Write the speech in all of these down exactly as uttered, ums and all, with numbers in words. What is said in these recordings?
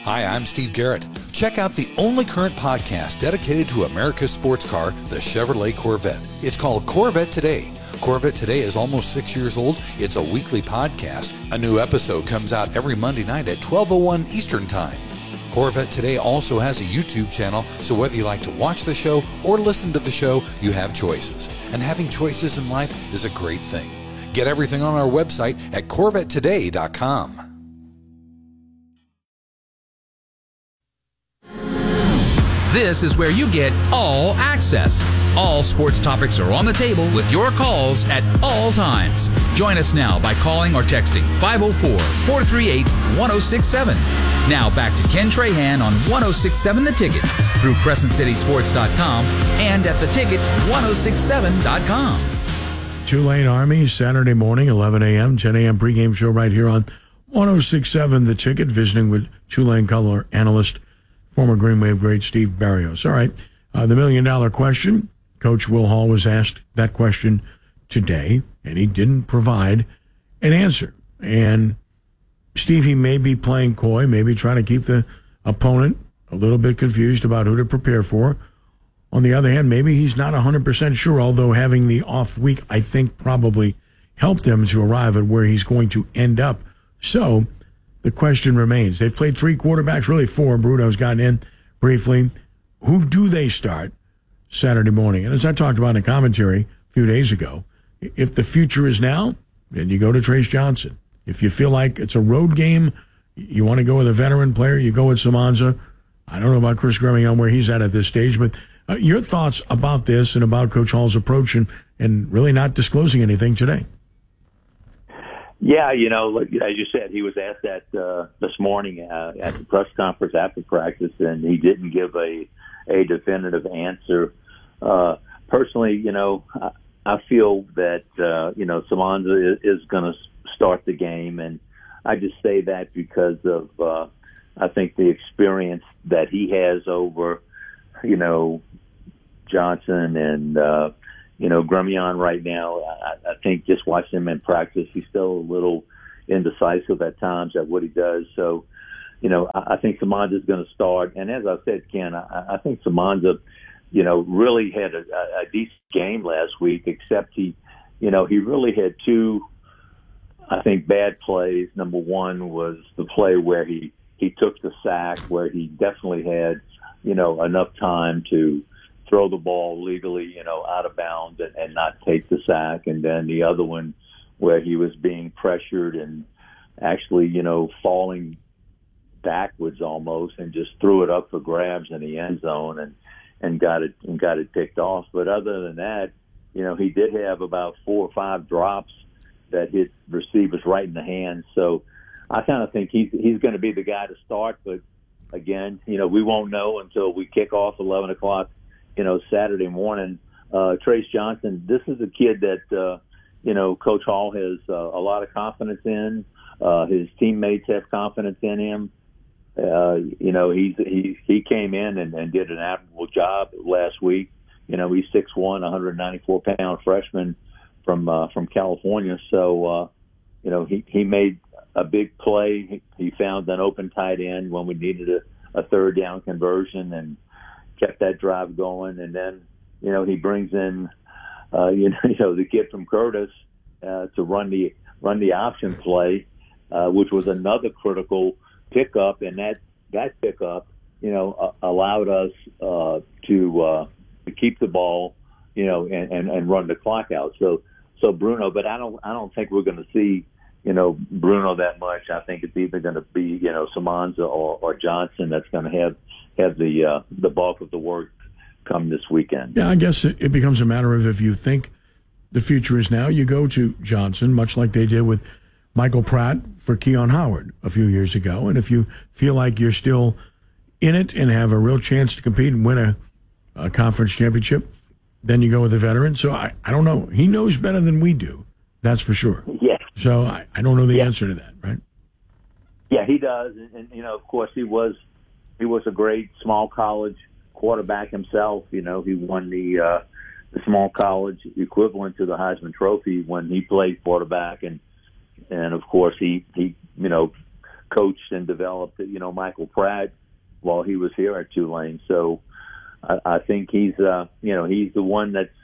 Hi, I'm Steve Garrett. Check out the only current podcast dedicated to America's sports car, the Chevrolet Corvette. It's called Corvette Today. Corvette Today is almost six years old. It's a weekly podcast. A new episode comes out every Monday night at twelve oh one Eastern Time. Corvette Today also has a YouTube channel, so whether you like to watch the show or listen to the show, you have choices. And having choices in life is a great thing. Get everything on our website at corvette today dot com. This is where you get all access. All sports topics are on the table with your calls at all times. Join us now by calling or texting five oh four, four three eight, one oh six seven. Now back to Ken Trahan on one oh six seven The Ticket through crescent city sports dot com and at the ticket ten sixty-seven dot com. Tulane Army, Saturday morning, eleven a.m., ten a.m. pregame show right here on ten sixty-seven The Ticket, visiting with Tulane color analyst, former Green Wave great Steve Barrios. All right, uh, the million-dollar question. Coach Will Hall was asked that question today, and he didn't provide an answer. And Steve, he may be playing coy, maybe trying to keep the opponent a little bit confused about who to prepare for. On the other hand, maybe he's not one hundred percent sure, although having the off week, I think, probably helped him to arrive at where he's going to end up. So the question remains. They've played three quarterbacks, really four. Bruno's gotten in briefly. Who do they start Saturday morning? And as I talked about in the commentary a few days ago, if the future is now, then you go to Trace Johnson. If you feel like it's a road game, you want to go with a veteran player, you go with Samanza. I don't know about Chris Gremillion, where he's at at this stage, but uh, your thoughts about this and about Coach Hall's approach and, and really not disclosing anything today. Yeah, you know, as you said, he was asked that uh, this morning uh, at the press conference after practice, and he didn't give a a definitive answer. Uh, personally, you know, I, I feel that, uh, you know, Samanza is, is going to start the game, and I just say that because of, uh, I think, the experience that he has over, you know, Johnson and, uh, you know, Gremillion right now. I, I think just watching him in practice, he's still a little indecisive at times at what he does. So, you know, I, I think Samanza is going to start. And as I said, Ken, I, I think Samanza, you know, really had a, a decent game last week, except he, you know, he really had two, I think, bad plays. Number one was the play where he, he took the sack, where he definitely had, you know, enough time to throw the ball legally, you know, out of bounds and, and not take the sack. And then the other one where he was being pressured and actually, you know, falling backwards almost and just threw it up for grabs in the end zone and, and got it and got it picked off. But other than that, you know, he did have about four or five drops that hit receivers right in the hands. So I kind of think he's he's going to be the guy to start. But again, you know, we won't know until we kick off eleven o'clock, you know, Saturday morning. Uh, Trace Johnson, this is a kid that, uh, you know, Coach Hall has uh, a lot of confidence in. Uh, his teammates have confidence in him. Uh, you know, he's, he, he came in and, and did an admirable job last week. You know, he's six one, one ninety-four pound freshman from, uh, from California. So, uh, you know, he, he made a big play. He, he found an open tight end when we needed a, a third down conversion and kept that drive going. And then, you know, he brings in, uh, you know, you know, the kid from Curtis, uh, to run the, run the option play, uh, which was another critical pickup, and that that pickup, you know, uh, allowed us uh, to uh, to keep the ball, you know, and, and, and run the clock out. So so Bruno, but I don't I don't think we're going to see, you know, Bruno that much. I think it's either going to be, you know, Samanza or, or Johnson that's going to have have the uh, the bulk of the work come this weekend. Yeah, I guess it, it becomes a matter of if you think the future is now, you go to Johnson, much like they did with Michael Pratt for Keon Howard a few years ago. And if you feel like you're still in it and have a real chance to compete and win a, a conference championship, then you go with a veteran. So I, I don't know. He knows better than we do. That's for sure. Yeah. So I, I don't know the yeah. answer to that, right? Yeah, he does. And, and, you know, of course, he was he was a great small college quarterback himself. You know, he won the, uh, the small college equivalent to the Heisman Trophy when he played quarterback. And, And of course, he, he, you know, coached and developed, you know, Michael Pratt while he was here at Tulane. So I, I think he's, uh, you know, he's the one that's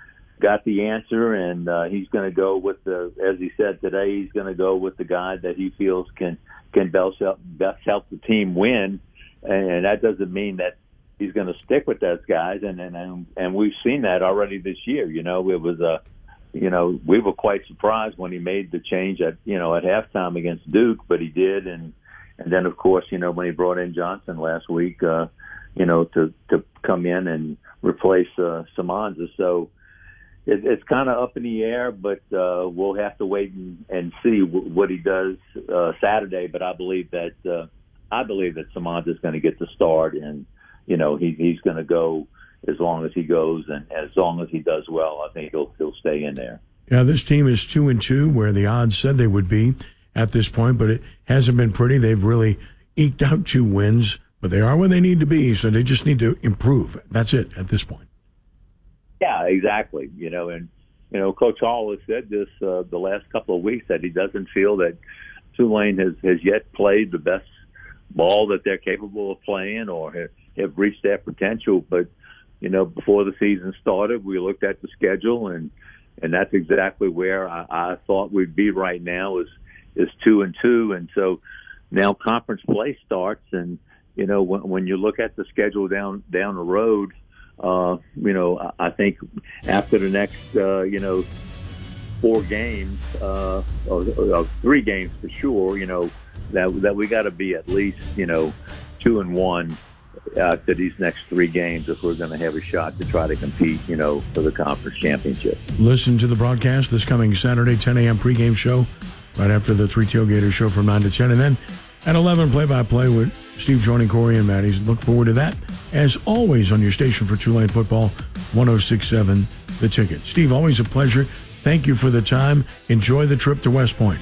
got the answer, and uh, he's going to go with the, as he said today, he's going to go with the guy that he feels can can best help, best help the team win, and that doesn't mean that he's going to stick with those guys, and and and we've seen that already this year. You know, it was a, you know, we were quite surprised when he made the change at you know at halftime against Duke, but he did, and and then of course you know when he brought in Johnson last week, uh, you know, to to come in and replace uh, Samanza. So it, it's kind of up in the air, but uh, we'll have to wait and, and see w- what he does uh, Saturday. But I believe that uh, I believe that Samanza is going to get the start, and you know he, he's going to go as long as he goes, and as long as he does well, I think he'll he'll stay in there. Yeah, this team is two and two, where the odds said they would be at this point, but it hasn't been pretty. They've really eked out two wins, but they are where they need to be, so they just need to improve. That's it at this point. Yeah, exactly. You know, and you know, Coach Hall has said this uh, the last couple of weeks that he doesn't feel that Tulane has, has yet played the best ball that they're capable of playing, or have, have reached their potential. But you know, before the season started, we looked at the schedule, and and that's exactly where I, I thought we'd be right now is is two and two, and so now conference play starts, and you know, when, when you look at the schedule down down the road. Uh, you know, I think after the next, uh, you know, four games, uh, or, or three games for sure, you know, that that we got to be at least, you know, two and one after these next three games if we're going to have a shot to try to compete, you know, for the conference championship. Listen to the broadcast this coming Saturday, ten a.m. pregame show, right after the Three Tailgaters show from nine to ten, and then at eleven, play-by-play with Steve joining Corey and Maddie. Look forward to that. As always, on your station for Tulane football, one oh six point seven The Ticket. Steve, always a pleasure. Thank you for the time. Enjoy the trip to West Point.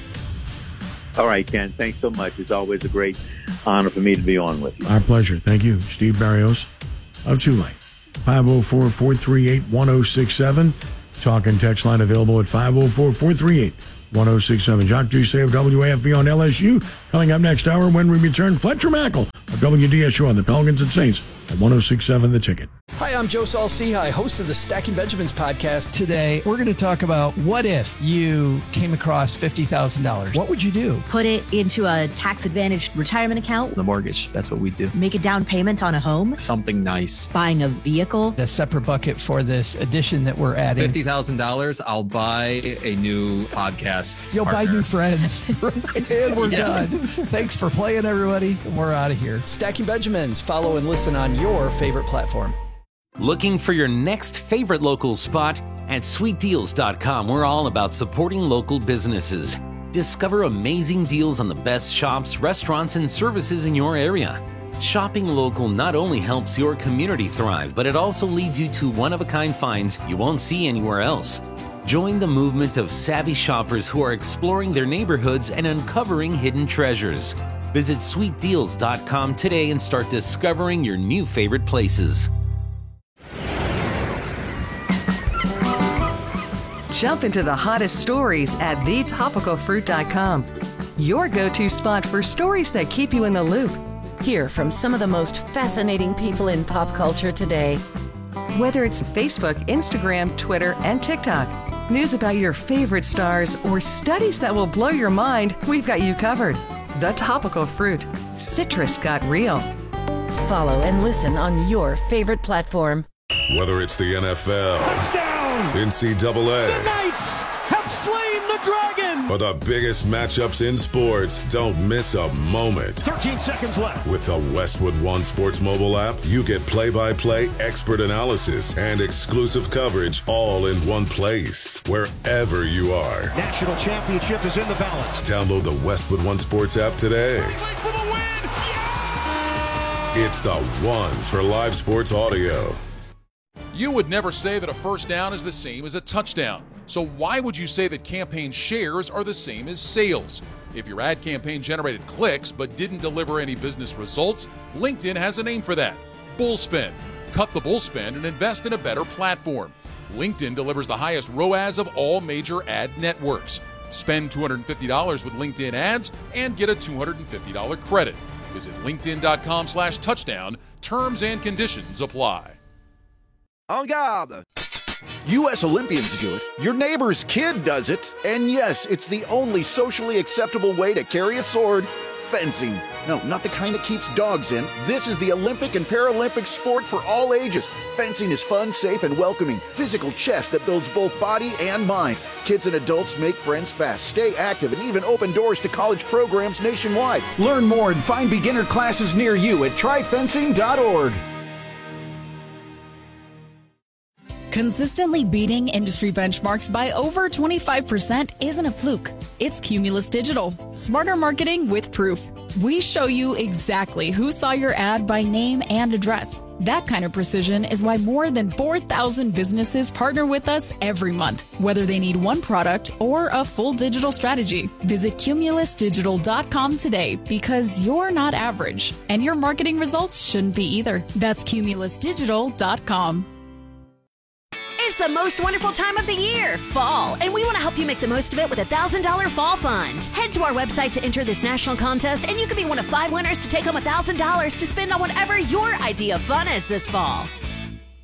All right, Ken. Thanks so much. It's always a great honor for me to be on with you. Our pleasure. Thank you. Steve Barrios of Tulane. five oh four, four three eight, one oh six seven. Talk and text line available at five oh four, four three eight, one oh six seven. Jacques Doucet of W A F B on L S U. Coming up next hour when we return, Fletcher Mackel of W D S U on the Pelicans and Saints at one oh six point seven The Ticket. Hi, I'm Joe Saul-Sehy, host of the Stacking Benjamins podcast. Today, we're going to talk about what if you came across fifty thousand dollars. What would you do? Put it into a tax-advantaged retirement account. The mortgage, that's what we do. Make a down payment on a home. Something nice. Buying a vehicle. A separate bucket for this addition that we're adding. fifty thousand dollars, I'll buy a new podcast You'll partner. buy new friends. And we're Yeah. done. Thanks for playing, everybody. And we're out of here. Stacking Benjamins. Follow and listen on your favorite platform. Looking for your next favorite local spot? At sweet deals dot com, we're all about supporting local businesses. Discover amazing deals on the best shops, restaurants, and services in your area. Shopping local not only helps your community thrive, but it also leads you to one-of-a-kind finds you won't see anywhere else. Join the movement of savvy shoppers who are exploring their neighborhoods and uncovering hidden treasures. Visit sweet deals dot com today and start discovering your new favorite places. Jump into the hottest stories at the topical fruit dot com. Your go-to spot for stories that keep you in the loop. Hear from some of the most fascinating people in pop culture today. Whether it's Facebook, Instagram, Twitter, and TikTok, news about your favorite stars, or studies that will blow your mind, we've got you covered. The Topical Fruit. Citrus got real. Follow and listen on your favorite platform. Whether it's the N F L, touchdown, N C double A, the Knights have slain the dragon, or the biggest matchups in sports, don't miss a moment. thirteen seconds left. With the Westwood One Sports mobile app, you get play-by-play expert analysis and exclusive coverage all in one place, wherever you are. National championship is in the balance. Download the Westwood One Sports app today. For the win. Yeah! It's the one for live sports audio. You would never say that a first down is the same as a touchdown. So why would you say that campaign shares are the same as sales? If your ad campaign generated clicks but didn't deliver any business results, LinkedIn has a name for that: Bullspend. Cut the bullspend and invest in a better platform. LinkedIn delivers the highest R O A S of all major ad networks. Spend two hundred fifty dollars with LinkedIn ads and get a two hundred fifty dollars credit. Visit linkedin.com slash touchdown. Terms and conditions apply. En garde! U S Olympians do it. Your neighbor's kid does it. And yes, it's the only socially acceptable way to carry a sword. Fencing. No, not the kind that keeps dogs in. This is the Olympic and Paralympic sport for all ages. Fencing is fun, safe, and welcoming. Physical chess that builds both body and mind. Kids and adults make friends fast, stay active, and even open doors to college programs nationwide. Learn more and find beginner classes near you at try fencing dot org. Consistently beating industry benchmarks by over twenty-five percent isn't a fluke. It's Cumulus Digital. Smarter marketing with proof. We show you exactly who saw your ad by name and address. That kind of precision is why more than four thousand businesses partner with us every month, whether they need one product or a full digital strategy. Visit cumulus digital dot com today because you're not average, and your marketing results shouldn't be either. That's cumulus digital dot com. It's the most wonderful time of the year, fall, and we want to help you make the most of it with a one thousand dollars fall fund. Head to our website to enter this national contest, and you could be one of five winners to take home one thousand dollars to spend on whatever your idea of fun is this fall.